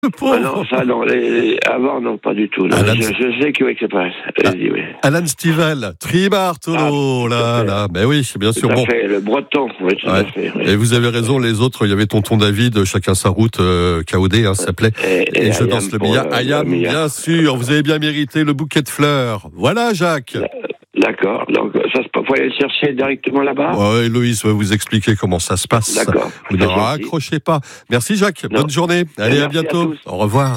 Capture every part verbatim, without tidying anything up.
Le pauvre. Ah non, ça, non. Les, les, avant, non, pas du tout. Non. Alan... Je, je sais que oui, que c'est pas. Allez-y, oui. Alan Stivell, Tribartolo, ah, là, là. Ben oui, c'est bien sûr. Tout à bon. fait, le breton, oui, tout ouais. à fait. Oui. Et vous avez raison, les autres, il y avait Tonton David, chacun sa route, euh, K O D, hein, ça s'appelait. Et, et, et je danse le Mia. Ayam, bien sûr, vous avez bien mérité le bouquet de fleurs. Voilà, Jacques. D'accord. Donc, ça se peut, faut aller le chercher directement là-bas. Ouais, Loïs va vous expliquer comment ça se passe. D'accord. Vous ne raccrochez pas. Merci, Jacques. Non. Bonne journée. Allez, merci à bientôt. À Au revoir.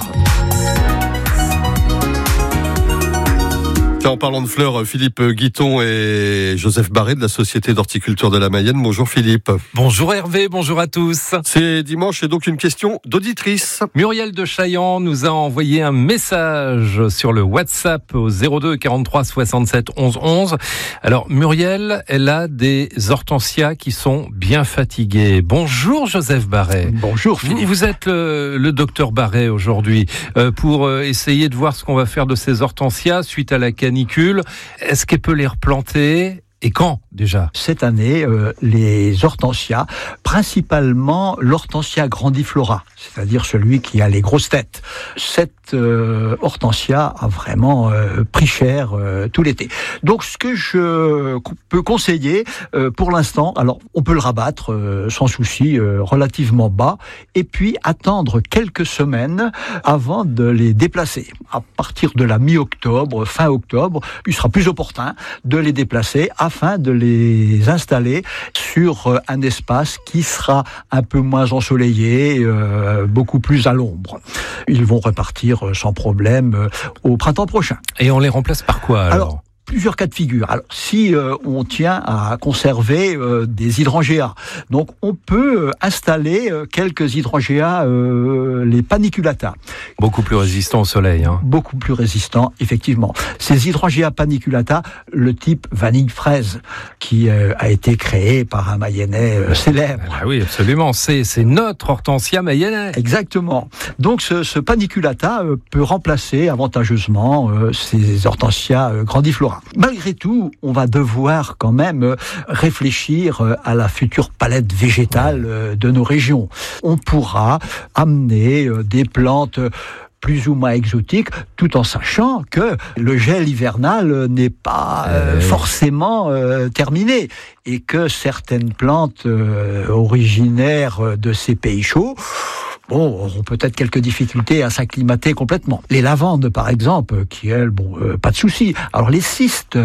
En parlant de fleurs, Philippe Guiton et Joseph Barré de la Société d'horticulture de la Mayenne. Bonjour Philippe. Bonjour Hervé, bonjour à tous. C'est dimanche et donc une question d'auditrice. Muriel de Chaillan nous a envoyé un message sur le WhatsApp au zéro deux quarante-trois soixante-sept onze onze. Alors Muriel, elle a des hortensias qui sont bien fatiguées. Bonjour Joseph Barré. Bonjour Philippe. Vous, vous êtes le, le docteur Barré aujourd'hui euh, pour euh, essayer de voir ce qu'on va faire de ces hortensias suite à la canicule. Est-ce qu'elle peut les replanter ? Et quand, déjà ? Cette année, euh, les hortensias, principalement l'hortensia grandiflora, c'est-à-dire celui qui a les grosses têtes. Cette euh, hortensia a vraiment euh, pris cher euh, tout l'été. Donc, ce que je peux conseiller euh, pour l'instant, alors on peut le rabattre euh, sans souci, euh, relativement bas, et puis attendre quelques semaines avant de les déplacer. À partir de la mi-octobre, fin octobre, il sera plus opportun de les déplacer afin de les installer sur un espace qui sera un peu moins ensoleillé, euh, beaucoup plus à l'ombre. Ils vont repartir sans problème euh, au printemps prochain. Et on les remplace par quoi alors, alors Plusieurs cas de figure. Alors, si euh, on tient à conserver euh, des hydrangeas, donc on peut euh, installer euh, quelques hydrangeas, euh, les paniculata. Beaucoup plus résistants au soleil. Hein. Beaucoup plus résistants, effectivement. Ces hydrangeas paniculata, le type vanille fraise, qui euh, a été créé par un Mayennais euh, célèbre. Ah oui, absolument. C'est, c'est notre hortensia mayennais. Exactement. Donc ce, ce paniculata euh, peut remplacer avantageusement euh, ces hortensias euh, grandiflora. Malgré tout, on va devoir quand même réfléchir à la future palette végétale de nos régions. On pourra amener des plantes plus ou moins exotiques, tout en sachant que le gel hivernal n'est pas euh, forcément euh, terminé et que certaines plantes euh, originaires de ces pays chauds bon, auront peut-être quelques difficultés à s'acclimater complètement. Les lavandes, par exemple, qui, elles, bon, euh, pas de souci. Alors, les cystes,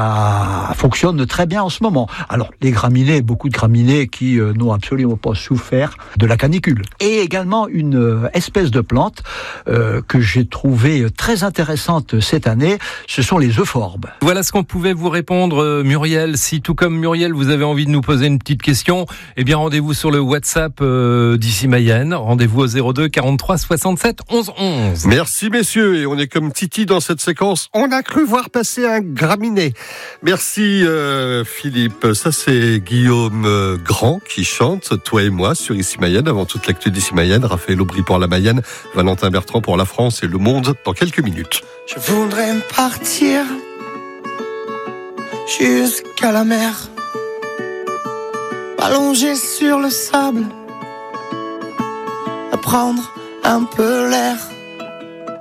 ça fonctionne très bien en ce moment. Alors, les graminées, beaucoup de graminées qui euh, n'ont absolument pas souffert de la canicule. Et également une euh, espèce de plante euh, que j'ai trouvée très intéressante cette année, ce sont les euphorbes. Voilà ce qu'on pouvait vous répondre, euh, Muriel. Si, tout comme Muriel, vous avez envie de nous poser une petite question, eh bien, rendez-vous sur le WhatsApp euh, d'ici Mayenne. Rendez-vous au zéro deux quarante-trois soixante-sept onze onze. Merci messieurs, et on est comme Titi dans cette séquence. On a cru voir passer un graminé. Merci euh, Philippe. Ça c'est Guillaume euh, Grand qui chante Toi et moi sur Ici Mayenne. Avant toute l'actu d'Ici Mayenne, Raphaël Aubry pour la Mayenne, Valentin Bertrand pour la France et Le Monde dans quelques minutes. Je voudrais partir jusqu'à la mer, allongé sur le sable, prendre un peu l'air.